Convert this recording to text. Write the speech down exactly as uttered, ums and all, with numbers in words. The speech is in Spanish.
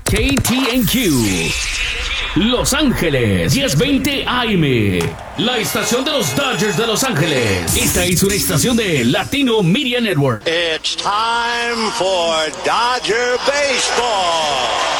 K T N Q, Los Ángeles, diez veinte A M. La estación de los Dodgers de Los Ángeles. Esta es una estación de Latino Media Network. It's time for Dodger Baseball.